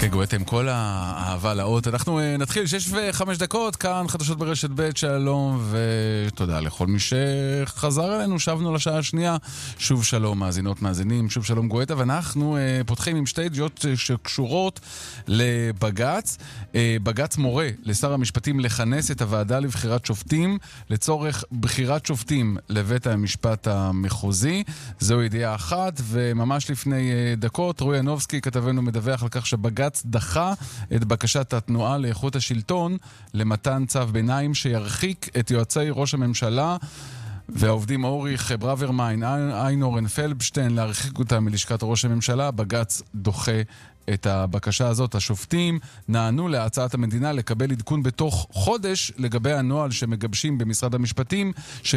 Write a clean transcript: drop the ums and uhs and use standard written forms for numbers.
גואטם, כל האהבה לאות. אנחנו נתחיל 6:05, כאן חדשות ברשת ב'. שלום ותודה לכל מי שחזר אלינו. שבנו לשעה השנייה. שוב שלום מאזינות מאזינים, שוב שלום גואטה. ואנחנו פותחים עם שתי ידיעות שקשורות לבגץ. בגץ מורה לשר המשפטים לכנס את הוועדה לבחירת שופטים לצורך בחירת שופטים לבית המשפט המחוזי. זו ידיעה אחת, וממש לפני דקות רועי ינובסקי כתבנו מדווח על כך שבגץ דחה את בקשת התנועה לאיכות השלטון למתן צו ביניים שירחיק את יועצי ראש הממשלה והעובדים אוריך ברוורמיין, איינורן פלבשטיין, להרחיק אותם מלשכת ראש הממשלה. בגץ דוחה את הבקשה הזאת. השופטים נענו להצעת המדינה לקבל עדכון בתוך חודש לגבי הנוהל שמגבשים במשרד המשפטים